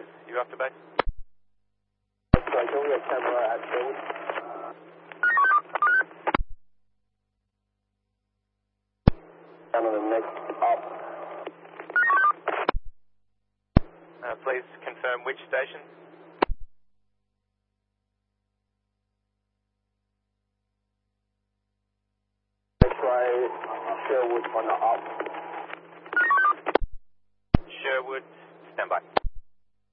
You after base? Sorry, can we get camera at Sherwood? Down on the next up. Please confirm which station? X-ray, Sherwood on the up. Sherwood, stand by.